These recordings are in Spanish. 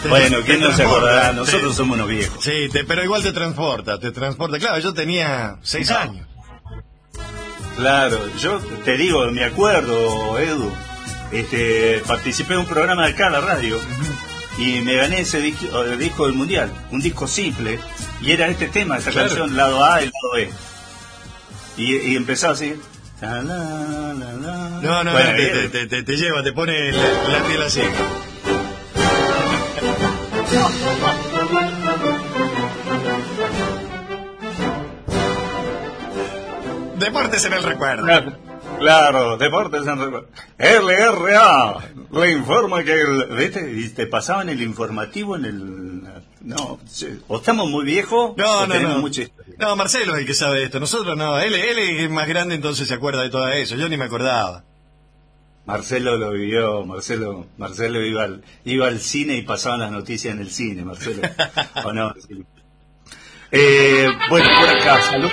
Bueno, ¿quién no se acordará? Nosotros somos unos viejos. Sí, pero igual te transporta. Claro, yo tenía 6 años. Claro, yo te digo, me acuerdo, Edu, participé en un programa de acá, la radio, y me gané ese disco del Mundial, un disco simple, y era este tema, esta canción, lado A y lado B. Y empezaba así. No, bueno, te lleva, te pone la piel así. Deportes en el recuerdo. Claro, Deportes en el recuerdo. LRA le informa que y te pasaban el informativo en el... No, o estamos muy viejos o tenemos mucha historia. No, Marcelo es el que sabe esto. Nosotros no. Él es más grande, entonces se acuerda de todo eso. Yo ni me acordaba. Marcelo lo vivió. Marcelo iba al cine y pasaban las noticias en el cine, Marcelo. ¿O no? Sí. Bueno, por acá, saludos.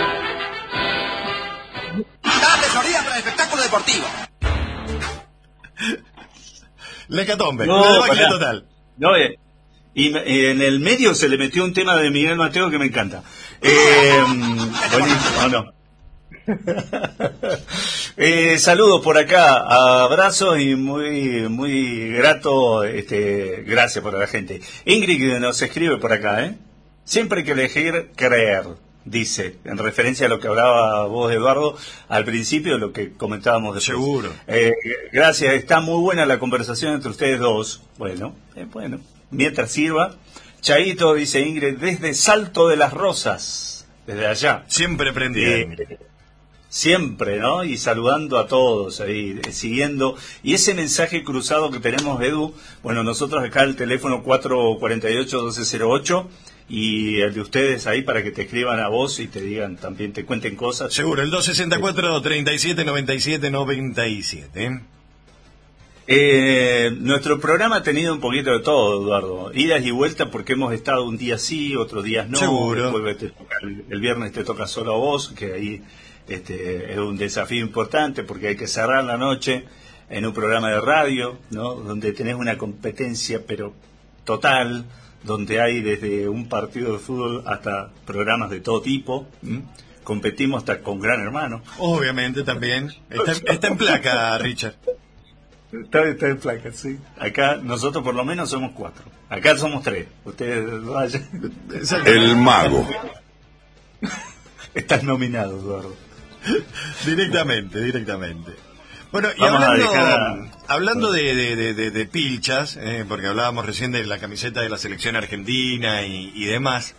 Asesoría para el espectáculo deportivo. La hecatombe, la debacle total. No, y en el medio se le metió un tema de Miguel Mateo que me encanta. Buenísimo, no. Saludos por acá, abrazos y muy grato, gracias por la gente. Ingrid nos escribe por acá, siempre hay que elegir creer, dice, en referencia a lo que hablaba vos, Eduardo, al principio, lo que comentábamos después. Seguro. Gracias, está muy buena la conversación entre ustedes dos. Bueno, mientras sirva. Chaito, dice Ingrid, desde Salto de las Rosas, desde allá. Siempre prendiendo. Siempre, ¿no? Y saludando a todos ahí, siguiendo. Y ese mensaje cruzado que tenemos, Edu, bueno, nosotros acá el teléfono 448-1208 y el de ustedes ahí para que te escriban a vos y te digan, también te cuenten cosas. Seguro, el 264-3797-97. Nuestro programa ha tenido un poquito de todo, Eduardo, idas y vueltas porque hemos estado un día sí, otros días no. Seguro. Después el viernes te toca solo a vos, que ahí es un desafío importante porque hay que cerrar la noche en un programa de radio, ¿no? Donde tenés una competencia pero total, donde hay desde un partido de fútbol hasta programas de todo tipo. Competimos hasta con Gran Hermano. Obviamente también. Está en placa, Richard. Está en placa, sí. Acá nosotros por lo menos somos 4. Acá somos 3. Ustedes vayan. El mago. Estás nominado, Eduardo. Directamente. Bueno, y hablando de pilchas, porque hablábamos recién de la camiseta de la selección argentina y demás,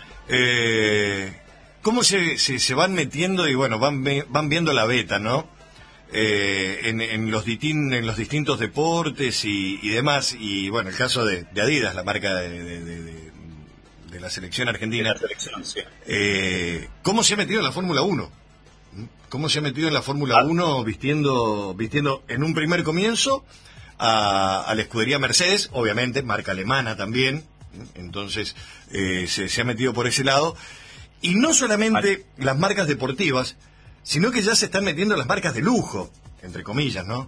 ¿cómo se van metiendo y bueno, van viendo la beta, ¿no? En los distintos deportes y demás, y bueno, el caso de Adidas, la marca de la selección argentina, sí. ¿Cómo se ha metido en la Fórmula 1? ¿Cómo se ha metido en la Fórmula 1 vistiendo en un primer comienzo a la escudería Mercedes, obviamente, marca alemana también, entonces se ha metido por ese lado, y no solamente las marcas deportivas, sino que ya se están metiendo las marcas de lujo, entre comillas, ¿no?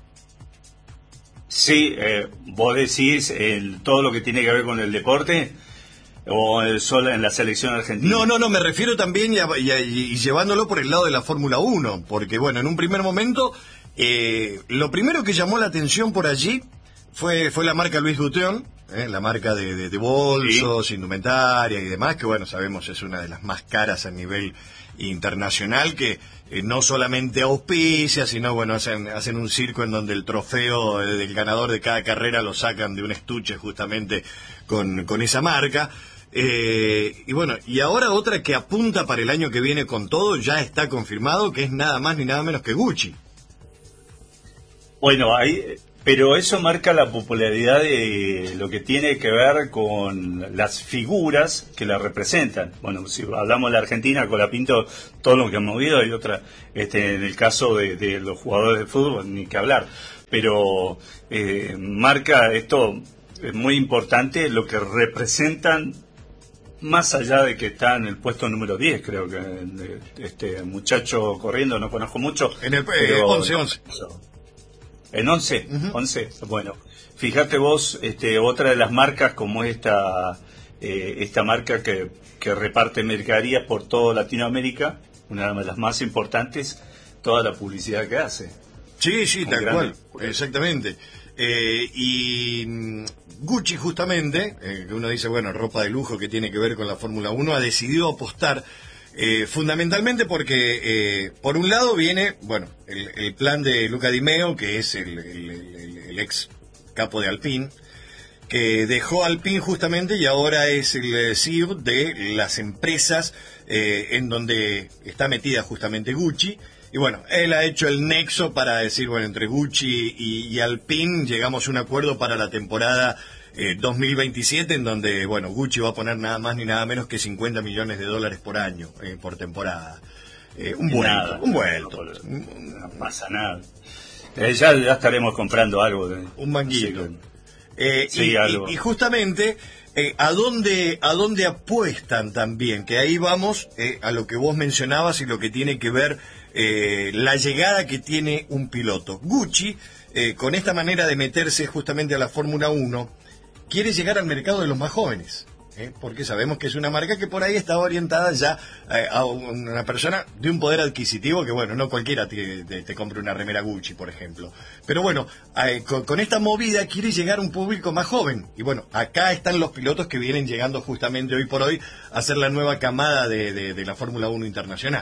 Sí, vos decís todo lo que tiene que ver con el deporte o solo en la selección argentina. No, me refiero también y llevándolo por el lado de la Fórmula 1, porque bueno, en un primer momento, lo primero que llamó la atención por allí fue la marca Louis Vuitton, la marca de bolsos, sí, indumentaria y demás, que bueno, sabemos es una de las más caras a nivel internacional, que no solamente auspicia, sino bueno, hacen un circo en donde el trofeo del ganador de cada carrera lo sacan de un estuche justamente con esa marca. Y bueno, y ahora otra que apunta para el año que viene con todo, ya está confirmado, que es nada más ni nada menos que Gucci. Bueno, pero eso marca la popularidad de lo que tiene que ver con las figuras que la representan. Bueno, si hablamos de la Argentina, Colapinto, todo lo que han movido, hay otra, en el caso de los jugadores de fútbol, ni que hablar. Pero marca esto, es muy importante, lo que representan, más allá de que está en el puesto número 10, creo que este muchacho corriendo, no conozco mucho. En el 11. ¿En 11? Uh-huh. 11, bueno. fíjate vos, otra de las marcas como esta marca que reparte mercaderías por toda Latinoamérica, una de las más importantes, toda la publicidad que hace. Sí, Con tal cual, grandes- exactamente. Y Gucci justamente, que uno dice, bueno, ropa de lujo que tiene que ver con la Fórmula 1, ha decidido apostar fundamentalmente porque, por un lado, viene, bueno, el plan de Luca Di Meo, que es el ex capo de Alpine, que dejó Alpine justamente y ahora es el CEO de las empresas en donde está metida justamente Gucci. Y bueno, él ha hecho el nexo para decir, bueno, entre Gucci y Alpine llegamos a un acuerdo para la temporada 2027, en donde, bueno, Gucci va a poner nada más ni nada menos que $50 millones por año, por temporada. Un vuelto, un vuelto. No pasa nada. Ya estaremos comprando algo. Un manguito. Sí, algo. Y justamente, ¿a dónde apuestan también? Que ahí vamos a lo que vos mencionabas y lo que tiene que ver la llegada que tiene un piloto. Gucci, con esta manera de meterse justamente a la Fórmula 1, quiere llegar al mercado de los más jóvenes. Porque sabemos que es una marca que por ahí está orientada ya a una persona de un poder adquisitivo que, bueno, no cualquiera te compre una remera Gucci, por ejemplo. Pero bueno, con esta movida quiere llegar a un público más joven. Y bueno, acá están los pilotos que vienen llegando justamente hoy por hoy a ser la nueva camada de la Fórmula 1 internacional.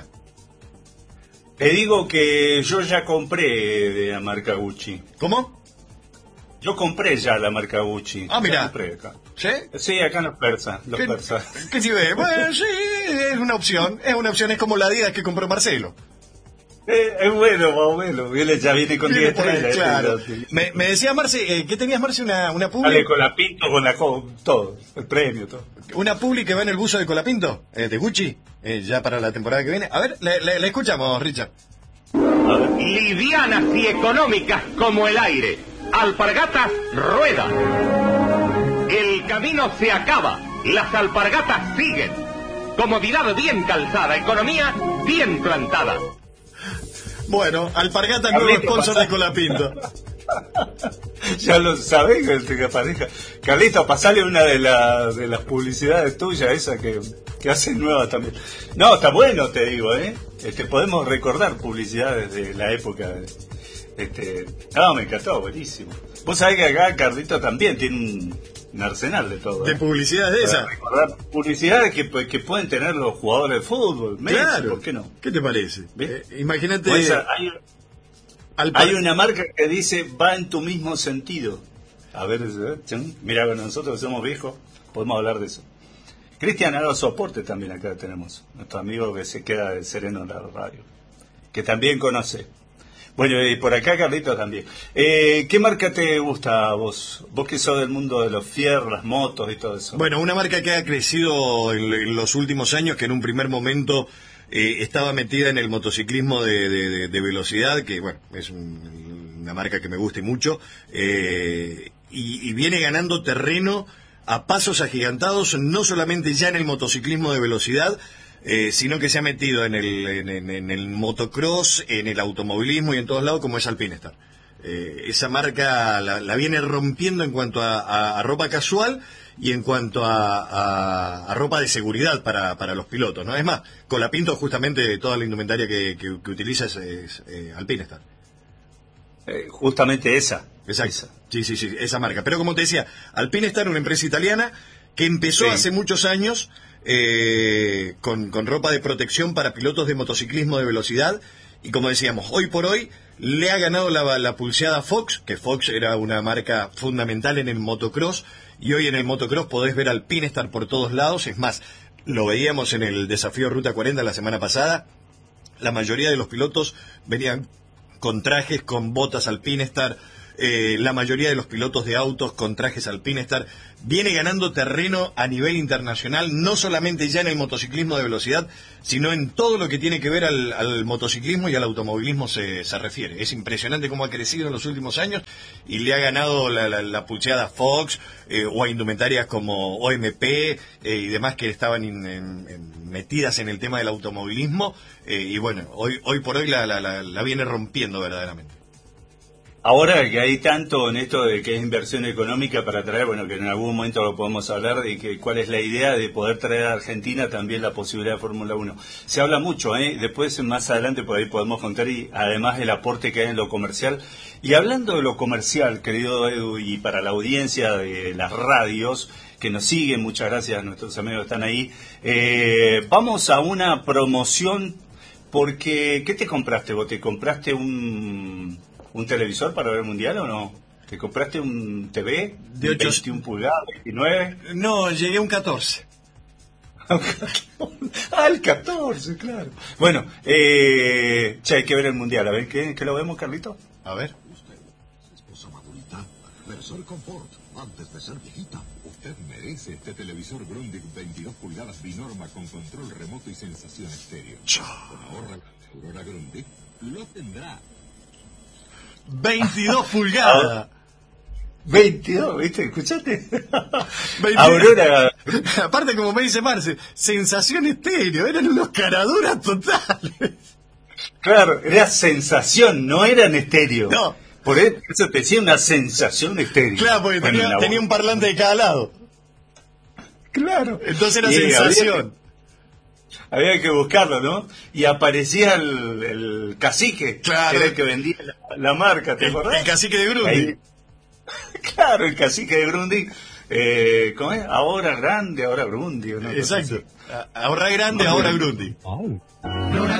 Te digo que yo ya compré de la marca Gucci. ¿Cómo? Yo compré ya la marca Gucci. Ah, mirá. Ya compré acá. ¿Sí? Sí, acá en los persas. ¿Qué si ve? Bueno, sí, es una opción, es como la Adidas que compró Marcelo. Es bueno, más o menos. Ya viene con 10 Viene por ahí, estrellas. claro. Me decía Marce, ¿qué tenías, Marce? Una publi. Sale con la pinto, todo. El premio, todo. Una publi que va en el buzo de Colapinto, de Gucci, ya para la temporada que viene. A ver, la escuchamos, Richard. A ver. Livianas y económicas como el aire. Alpargatas rueda. El camino se acaba. Las alpargatas siguen. Comodidad bien calzada. Economía bien plantada. Bueno, Alpargatas, nuevo Carlito, sponsor pasá. de Colapinto. Ya lo sabés, que pareja. Carlito, pasale una de las publicidades tuyas, esa que hacen nuevas también. No, está bueno, te digo, ¿eh? Podemos recordar publicidades de la época. Me encantó, buenísimo. Vos sabés que acá Carlito también tiene un arsenal de todo. De publicidad de esa. Recordar publicidades que pueden tener los jugadores de fútbol. Messi, Claro. ¿por qué no? ¿Qué te parece? ¿Ves? Imagínate. Pues, Alpar- hay una marca que dice va en tu mismo sentido. A ver, mira, nosotros somos viejos, podemos hablar de eso. Cristian haga su aporte también acá tenemos. Nuestro amigo que se queda de sereno en la radio. Que también conoce. Bueno, y por acá Carlitos también. ¿Qué marca te gusta a vos? Vos que sos del mundo de los fierros, las motos y todo eso. Bueno, una marca que ha crecido en los últimos años, que en un primer momento estaba metida en el motociclismo de velocidad, que bueno, es una marca que me gusta y mucho, y viene ganando terreno a pasos agigantados, no solamente ya en el motociclismo de velocidad, sino que se ha metido en el motocross, en el automovilismo y en todos lados, como es Alpinestar. Esa marca la viene rompiendo en cuanto a ropa casual y en cuanto a ropa de seguridad para los pilotos, ¿no? Es más, Colapinto justamente toda la indumentaria que utiliza es Alpinestar. Justamente esa. Exacto. Sí, esa marca. Pero como te decía, Alpinestar, una empresa italiana que empezó Sí. hace muchos años con ropa de protección para pilotos de motociclismo de velocidad. Y como decíamos, hoy por hoy le ha ganado la pulseada Fox, que Fox era una marca fundamental en el motocross. Y hoy en el motocross podés ver Alpinestar por todos lados. Es más, lo veíamos en el desafío Ruta 40 la semana pasada. La mayoría de los pilotos venían con trajes, con botas Alpinestar. La mayoría de los pilotos de autos con trajes Alpinestar. Viene ganando terreno a nivel internacional, no solamente ya en el motociclismo de velocidad, sino en todo lo que tiene que ver al motociclismo y al automovilismo se refiere. Es impresionante cómo ha crecido en los últimos años y le ha ganado la pulseada Fox o a indumentarias como OMP y demás que estaban metidas en el tema del automovilismo. Y bueno, hoy por hoy la viene rompiendo verdaderamente. Ahora que hay tanto en esto de que es inversión económica para traer, bueno, que en algún momento lo podemos hablar, de que cuál es la idea de poder traer a Argentina también la posibilidad de Fórmula 1. Se habla mucho, después más adelante por ahí podemos contar, y además el aporte que hay en lo comercial. Y hablando de lo comercial, querido Edu, y para la audiencia de las radios que nos siguen, muchas gracias a nuestros amigos que están ahí, vamos a una promoción, porque ¿qué te compraste vos? ¿Te compraste un televisor para ver el mundial o no? ¿Te compraste un TV de 21 pulgadas, 29? No, llegué a un 14. El 14, claro. Bueno, hay que ver el mundial. A ver, ¿qué lo vemos, Carlito? A ver. Usted, esposa madurita, Versor Confort, antes de ser viejita. Usted merece este televisor Grundig 22 pulgadas binorma con control remoto y sensación estéreo. Con ahorra Aurora Grundig, lo tendrá. 22 pulgadas. 22, ¿viste? ¿Escuchaste? 22. Aurora. Aparte, como me dice Marce, sensación estéreo, eran unos caraduras totales. Claro, era sensación, no eran estéreo. No. Por eso te decía una sensación estéreo. Claro, porque tenía un parlante de cada lado. Claro. Entonces era sensación. Había que buscarlo, ¿no? Y aparecía el cacique, claro, que era el que vendía la marca, ¿te acordás? El cacique de Grundig. Claro, el cacique de Grundig. ¿Cómo es? Ahora grande, ahora Grundig. ¿No? Exacto. Ahora grande, ahora Grundig.